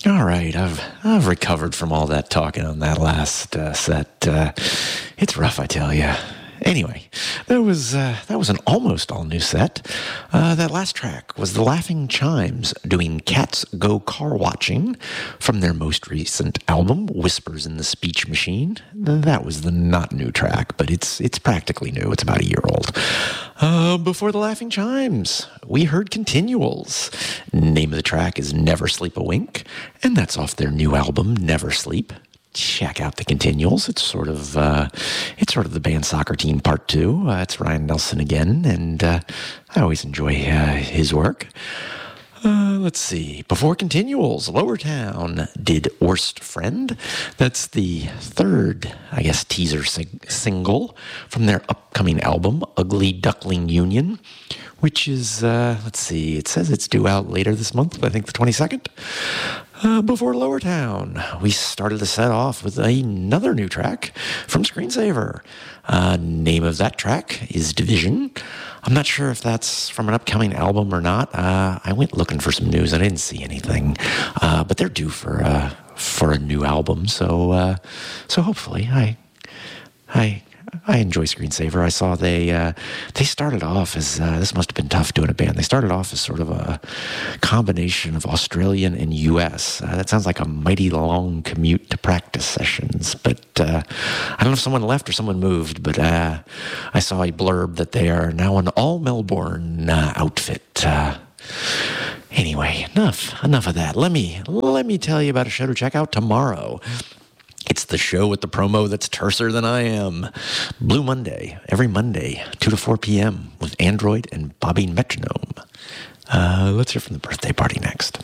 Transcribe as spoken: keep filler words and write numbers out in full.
All right, I've I've recovered from all that talking on that last uh, set. Uh, it's rough, I tell you. Anyway, that was uh, that was an almost all new set. Uh, that last track was the Laughing Chimes doing "Cats Go Car Watching" from their most recent album, "Whispers in the Speech Machine." That was the not new track, but it's it's practically new. It's about a year old. Uh, before the Laughing Chimes, we heard "Continuals." Name of the track is "Never Sleep a Wink," and that's off their new album, "Never Sleep." Check out the Continuals. It's sort of uh, it's sort of the band Soccer Team Part Two. Uh, it's Ryan Nelson again, and uh, I always enjoy uh, his work. Uh, let's see. Before Continuals, Lower Town did "Worst Friend." That's the third, I guess, teaser sing- single from their upcoming album, "Ugly Duckling Union," which is, uh, let's see, it says it's due out later this month, I think the twenty-second. Uh, before Lower Town, we started the set off with another new track from Screensaver. Uh, name of that track is "Division." I'm not sure if that's from an upcoming album or not. Uh, I went looking for some news. I didn't see anything, uh, but they're due for uh, for a new album. So uh, so hopefully, I I. I enjoy Screensaver. I saw they uh, they started off as, uh, this must have been tough doing a band. They started off as sort of a combination of Australian and U S. Uh, that sounds like a mighty long commute to practice sessions. But uh, I don't know if someone left or someone moved, but uh, I saw a blurb that they are now an all-Melbourne uh, outfit. Uh, anyway, enough enough of that. Let me, let me tell you about a show to check out tomorrow. It's the show with the promo that's terser than I am. Blue Monday, every Monday, two to four p.m. with Android and Bobby Metronome. Uh, let's hear from the birthday party next.